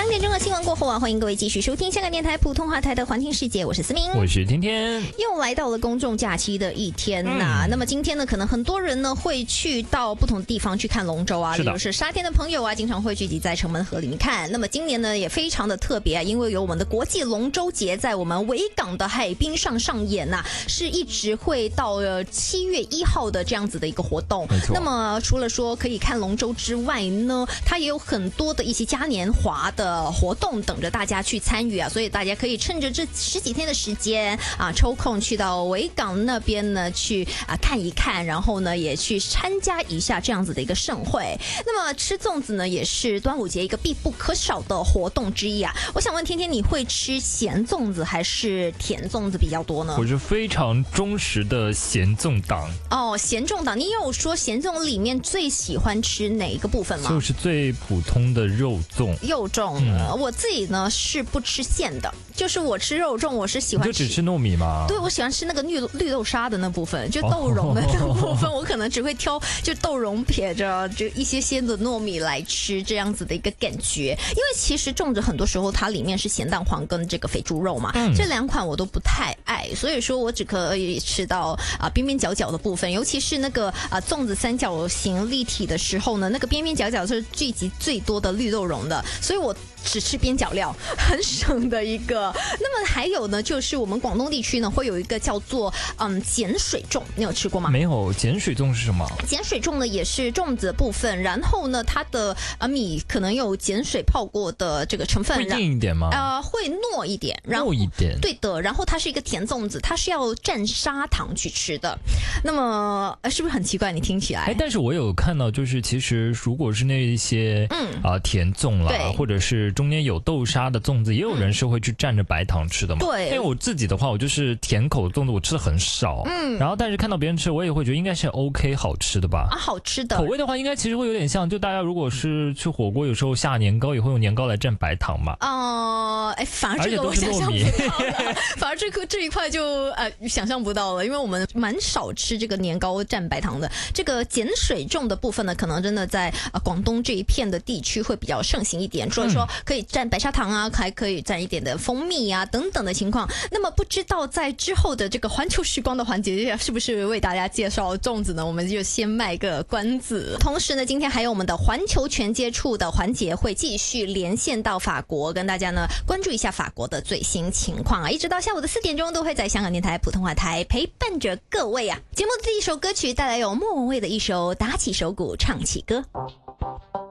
2点钟的新闻过后啊，欢迎各位继续收听香港电台普通话台的环听世界，我是思明， 我是天天。 又来到了公众假期的一天呐、那么今天呢，可能很多人呢会去到不同的地方去看龙舟啊，例如是沙田的朋友啊，经常会聚集在城门河里面看。那么今年呢也非常的特别啊，因为有我们的国际龙舟节在我们维港的海滨上演呐、是一直会到7月1号的这样子的一个活动。那么除了说可以看龙舟之外呢，它也有很多的一些嘉年华的活动等着大家去参与啊，所以大家可以趁着这10几天的时间啊，抽空去到维港那边呢去看一看，然后呢也去参加一下这样子的一个盛会。那么吃粽子呢也是端午节一个必不可少的活动之一啊。我想问天天，你会吃咸粽子还是甜粽子比较多呢？ 我是非常忠实的咸粽党哦，咸粽党，你有说咸粽里面最喜欢吃哪一个部分吗？ 就是最普通的肉粽。 肉粽，我自己呢是不吃馅的，就是我吃肉粽，我是喜欢吃， 你就只吃糯米吗？ 对，我喜欢吃那个绿豆沙的那部分，就豆蓉的那部分，我可能只会挑就豆蓉撇着就一些的糯米来吃，这样子的一个感觉。因为其实粽子很多时候它里面是咸蛋黄跟这个肥猪肉嘛，这2款我都不太爱，所以说我只可以吃到边边角角的部分，尤其是那个粽子三角形立体的时候呢，那个边边角角是聚集最多的绿豆蓉的，所以我只吃边角料，很省的一个。那么还有呢，就是我们广东地区呢会有一个叫做碱水粽，你有吃过吗？ 没有。碱水粽是什么？ 碱水粽呢也是粽子的部分，然后呢它的米可能有碱水泡过的这个成分， 会硬一点吗？ 会糯一点，然后糯一点， 对的。然后它是一个甜粽子，它是要蘸砂糖去吃的。那么是不是很奇怪？你听起来？ 但是我有看到，就是其实如果是那一些甜粽啦，或者是中间有豆沙的粽子，也有人是会去蘸着白糖吃的嘛。 对， 因为我自己的话，我就是甜口粽子我吃的很少，然后但是看到别人吃，我也会觉得应该是 OK 好吃的吧。 好吃的口味的话，应该其实会有点像，就大家如果是去火锅，有时候下年糕也会用年糕来蘸白糖嘛。 反而这个我想象不到了，反而这一块就想象不到了，因为我们蛮少吃这个年糕蘸白糖的。这个碱水粽的部分呢，可能真的在广东这一片的地区会比较盛行一点，所以说可以蘸白砂糖啊，还可以蘸一点的蜂蜜啊等等的情况。那么不知道在之后的这个环球时光的环节，是不是为大家介绍粽子呢？我们就先卖个关子。同时呢，今天还有我们的环球全接触的环节会继续连线到法国，跟大家呢关注一下法国的最新情况啊，一直到下午的4点钟都会在香港电台普通话台陪伴着各位啊。节目的第一首歌曲带来有莫文蔚的一首《打起手鼓唱起歌》。